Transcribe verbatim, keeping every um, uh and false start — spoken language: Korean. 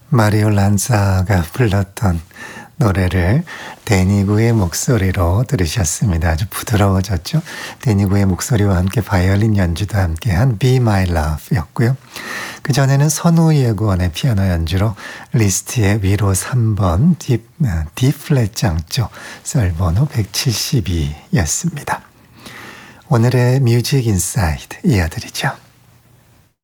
마리오 란사가 불렀던 노래를 데니구의 목소리로 들으셨습니다. 아주 부드러워졌죠. 데니구의 목소리와 함께 바이올린 연주도 함께한 Be My Love 였고요. 그전에는 선우 예고원의 피아노 연주로 리스트의 위로 삼 번 D, D 플랫 장조 썰번호 백칠십이 였습니다. 오늘의 뮤직 인사이드 이어드리죠.